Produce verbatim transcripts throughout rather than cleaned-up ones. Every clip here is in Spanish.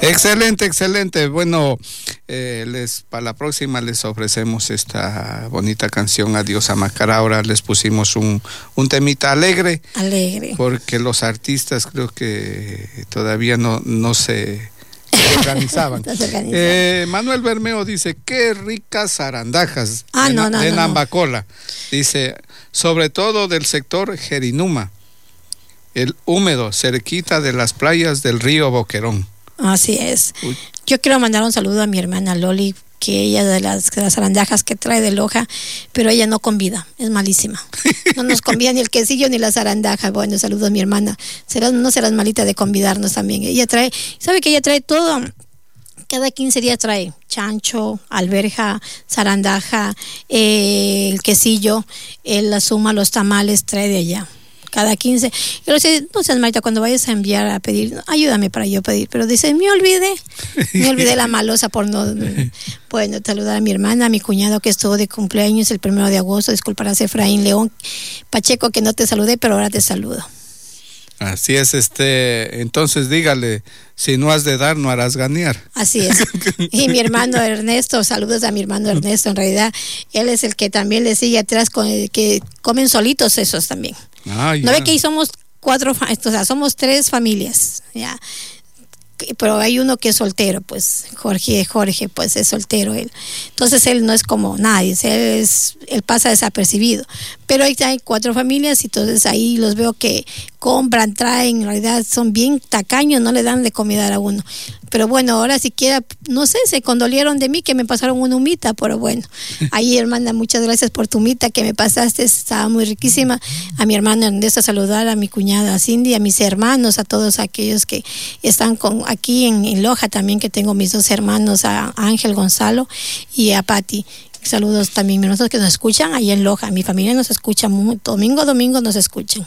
Excelente, excelente. Bueno, eh, les para la próxima les ofrecemos esta bonita canción Adiós a Macará. Ahora les pusimos un, un temita alegre. Alegre. Porque los artistas creo que todavía no, no se organizaban. No se organizaban. Eh, Manuel Bermeo dice, qué ricas zarandajas ah, de, no, no, de no, Nambacola. Dice, sobre todo del sector Jerinuma, el húmedo, cerquita de las playas del río Boquerón. Así es. Uy. Yo quiero mandar un saludo a mi hermana Loli, que ella de las, de las zarandajas que trae de Loja, pero ella no convida, es malísima. No nos convida ni el quesillo ni la zarandaja. Bueno, saludos a mi hermana. Serás, no serás malita de convidarnos también. Ella trae, ¿sabe que ella trae todo? Cada quince días trae chancho, alberja, zarandaja, eh, el quesillo, eh, la suma, los tamales, trae de allá. Cada quince. Yo le decía, no seas malita, cuando vayas a enviar a pedir, ayúdame para yo pedir. Pero dice, me olvidé, me olvidé la malosa por no. Bueno, saludar a mi hermana, a mi cuñado que estuvo de cumpleaños el primero de agosto. Disculparás, Efraín León Pacheco, que no te saludé, pero ahora te saludo. Así es, este, entonces dígale, si no has de dar, no harás ganear. Así es. Y mi hermano Ernesto, saludos a mi hermano Ernesto, en realidad, él es el que también le sigue atrás, con el que comen solitos esos también. Ah, no ve que ahí somos cuatro, o sea, somos tres familias, ya. Pero hay uno que es soltero, pues Jorge, Jorge, pues es soltero él. Entonces él no es como nadie, él es, él pasa desapercibido. Pero ahí hay cuatro familias y entonces ahí los veo que compran, traen, en realidad son bien tacaños, no le dan de comida a uno. Pero bueno, ahora siquiera, no sé, se condolieron de mí que me pasaron una humita, pero bueno. Ahí, hermana, muchas gracias por tu humita que me pasaste, estaba muy riquísima. A mi hermana Ernesto, saludar a mi cuñada Cindy, a mis hermanos, a todos aquellos que están con, aquí en, en Loja también, que tengo mis dos hermanos, a Ángel Gonzalo y a Patti. Saludos también a nosotros que nos escuchan ahí en Loja. Mi familia nos escucha, muy, domingo a domingo nos escuchan.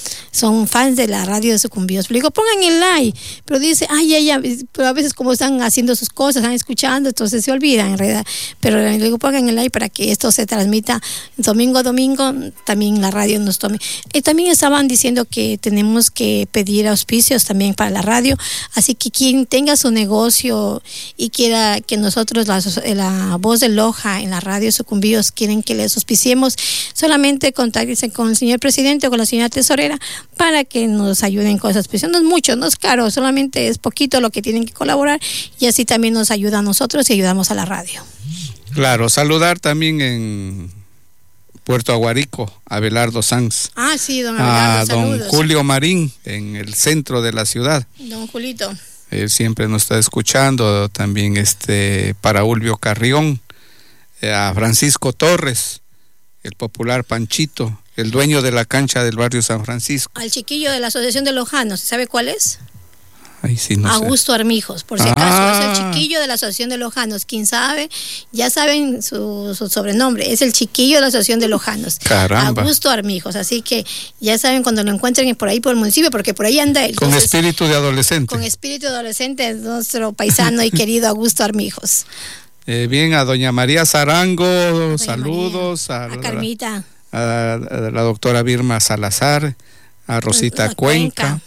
Son fans de la radio de Sucumbíos. Le digo, pongan el like, pero dice, ay, ay, ay, pero a veces como están haciendo sus cosas, están escuchando, entonces se olvidan en realidad. Pero le digo, pongan el like para que esto se transmita domingo a domingo, también la radio nos tome. Y también estaban diciendo que tenemos que pedir auspicios también para la radio, así que quien tenga su negocio y quiera que nosotros, la, la voz de Loja en la radio Sucumbíos, quieren que les auspiciemos, solamente contáctense con el señor presidente o con la señora tesorera para que nos ayuden con esa auspicio. No es mucho, no es caro, solamente es poquito lo que tienen que colaborar y así también nos ayuda a nosotros y ayudamos a la radio. Claro, saludar también en Puerto Aguarico, a Abelardo Sanz. Ah, sí, don Abelardo, a saludos. Don Julio Marín, en el centro de la ciudad. Don Julito. Él siempre nos está escuchando, también este para Ulvio Carrión, eh, a Francisco Torres, el popular Panchito, el dueño de la cancha del barrio San Francisco. Al chiquillo de la Asociación de Lojanos, ¿sabe cuál es? Ay, sí, no Augusto sé. Armijos, por si ah. acaso, es el chiquillo de la Asociación de Lojanos. Quien sabe, ya saben su, su sobrenombre, es el chiquillo de la Asociación de Lojanos. Caramba. Augusto Armijos, así que ya saben cuando lo encuentren por ahí por el municipio, porque por ahí anda él. Con entonces, espíritu de adolescente. Con espíritu de adolescente, nuestro paisano y querido Augusto Armijos. Eh, bien, a doña María Zarango, doña saludos. María, a, a Carmita. A, a la doctora Birma Salazar, a Rosita a Cuenca, Cuenca.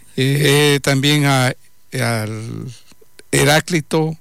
Eh, eh, también a, al Heráclito,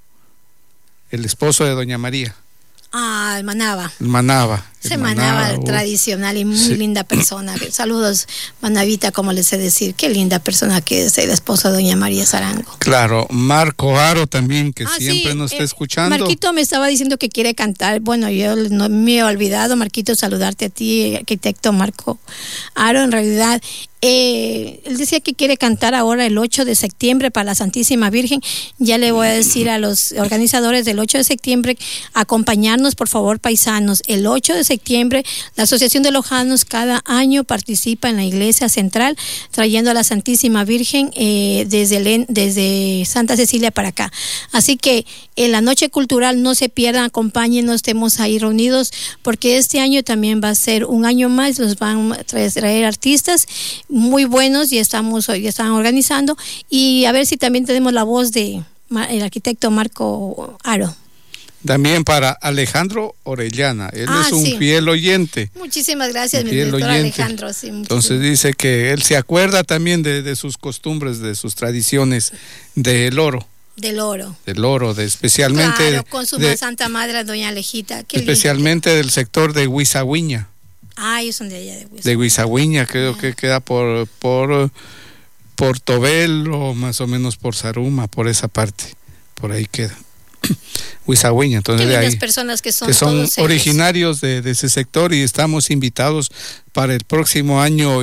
el esposo de doña María. Ah, el Manaba. El Manaba. Se Manaba, uh, tradicional y muy sí. linda persona. Saludos, Manavita, como les sé decir. Qué linda persona que es el esposo de doña María Zarango. Claro, Marco Aro también, que ah, siempre sí, nos está eh, escuchando. Marquito me estaba diciendo que quiere cantar. Bueno, yo no me he olvidado, Marquito, saludarte a ti, arquitecto Marco Aro. En realidad, eh, él decía que quiere cantar ahora el ocho de septiembre para la Santísima Virgen. Ya le voy a decir a los organizadores del ocho de septiembre, acompañarnos, por favor, paisanos. El ocho de septiembre septiembre, la Asociación de Lojanos cada año participa en la Iglesia Central trayendo a la Santísima Virgen eh, desde, el, desde Santa Cecilia para acá. Así que en la noche cultural no se pierdan, acompáñenos, estemos ahí reunidos porque este año también va a ser un año más, nos van a traer artistas muy buenos y estamos ya están organizando y a ver si también tenemos la voz de el arquitecto Marco Aro. También para Alejandro Orellana, él ah, es un sí. fiel oyente. Muchísimas gracias, mi doctor Alejandro. Sí, entonces dice que él se acuerda también de, de sus costumbres, de sus tradiciones del oro. Del oro. Del oro, de, especialmente... Claro, con su de, Santa Madre, doña Alejita. Qué especialmente lindo. Del sector de Huizahuiña. Ah, ellos son de allá, de Huizahuiña. De Huizahuiña, creo ah. que queda por, por, por Tobel o más o menos por Zaruma, por esa parte. Por ahí queda. Huizahuiña, entonces de ahí, personas que son, que son originarios de, de ese sector y estamos invitados para el próximo año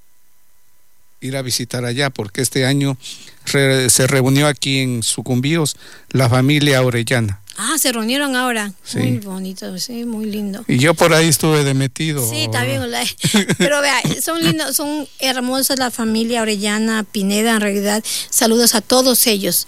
ir a visitar allá, porque este año re, se reunió aquí en Sucumbíos la familia Orellana. Ah, se reunieron ahora. Sí. Muy bonito, sí, muy lindo. Y yo por ahí estuve de metido. Sí, está bien. Pero vea, son lindos, son hermosas la familia Orellana, Pineda, en realidad. Saludos a todos ellos.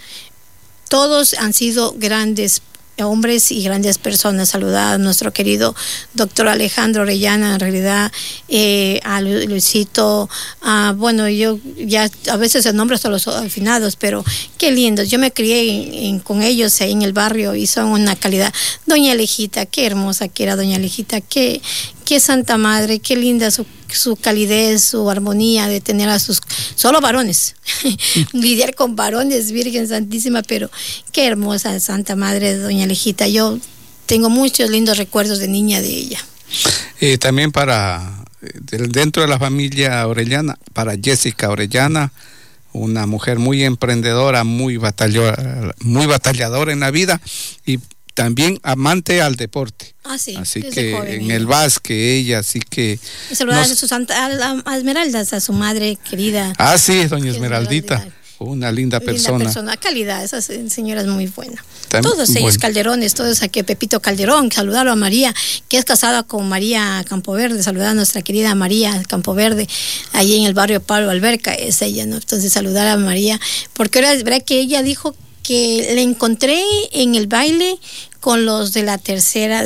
Todos han sido grandes hombres y grandes personas. Saludar a nuestro querido doctor Alejandro Orellana, en realidad, eh, a Luisito, a, bueno, yo ya a veces el nombre hasta los afinados, pero qué lindos. Yo me crié en, en, con ellos ahí en el barrio y son una calidad. Doña Alejita, qué hermosa que era Doña Alejita, qué, qué santa madre, qué linda su, su calidez, su armonía de tener a sus, solo varones, lidiar con varones, Virgen Santísima, pero qué hermosa santa madre de Doña Alejita. Yo tengo muchos lindos recuerdos de niña de ella. Eh, también para, dentro de la familia Orellana, para Jessica Orellana, una mujer muy emprendedora, muy batalladora, muy batalladora en la vida y también amante al deporte. Ah, sí. Así que joven, en ella. El básquet, ella, así que... Y saludar nos... a, su santa, a, a Esmeraldas, a su madre querida. Ah, sí, doña Esmeraldita. Esmeraldita. Una linda persona. Linda persona, calidad, esa señora es muy buena. También, todos ellos bueno. Calderones, todos aquí, Pepito Calderón, saludarlo a María, que es casada con María Campoverde, saludar a nuestra querida María Campoverde, allí en el barrio Pablo Alberca, es ella, ¿no? Entonces saludar a María, porque ahora es verdad que ella dijo que le encontré en el baile con los de la tercera,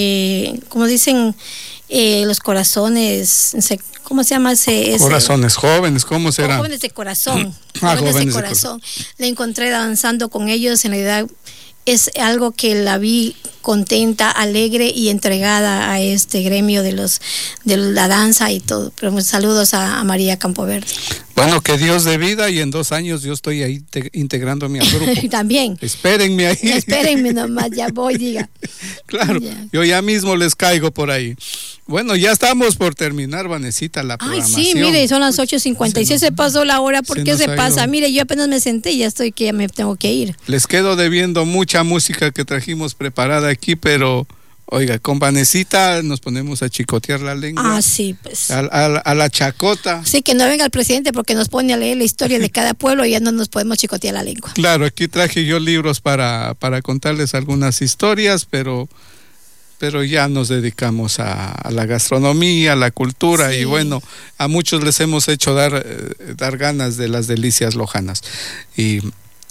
eh, como dicen, eh, los corazones, ¿cómo se llama ese? ese? Corazones jóvenes, ¿cómo será? Jóvenes de corazón, ah, jóvenes, jóvenes de corazón. De cor- le encontré danzando con ellos, en realidad es algo que la vi contenta, alegre y entregada a este gremio de los de la danza y todo. Pero saludos a, a María Campoverde. Bueno, que Dios de vida y en dos años yo estoy ahí te, integrándome al grupo. También. Espérenme ahí. Espérenme nomás, ya voy, diga. Claro, ya. Yo ya mismo les caigo por ahí. Bueno, ya estamos por terminar, Vanesita, la programación. Ay, sí, mire, son las ocho cincuenta y seis, se, se pasó la hora, ¿por se qué se pasa? Ido. Mire, yo apenas me senté y ya estoy que ya me tengo que ir. Les quedo debiendo mucha música que trajimos preparada aquí, pero... Oiga, con Vanesita nos ponemos a chicotear la lengua. Ah, sí, pues. A, a, a la chacota. Sí, que no venga el presidente porque nos pone a leer la historia de cada pueblo y ya no nos podemos chicotear la lengua. Claro, aquí traje yo libros para, para contarles algunas historias, pero, pero ya nos dedicamos a, a la gastronomía, a la cultura, sí. Y bueno, a muchos les hemos hecho dar, eh, dar ganas de las delicias lojanas. Y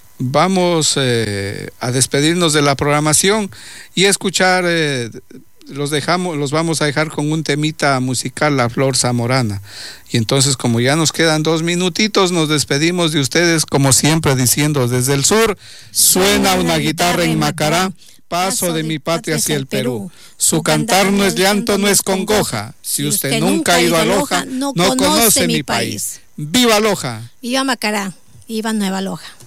vamos eh, a despedirnos de la programación y escuchar, eh, los dejamos, los vamos a dejar con un temita musical, La Flor Zamorana. Y entonces, como ya nos quedan dos minutitos, nos despedimos de ustedes, como siempre, diciendo: desde el sur suena una guitarra en Macará, paso de mi patria hacia el Perú. Su cantar no es llanto, no es congoja. Si usted nunca ha ido a Loja, no conoce mi país. ¡Viva Loja! ¡Viva Macará! ¡Viva Nueva Loja!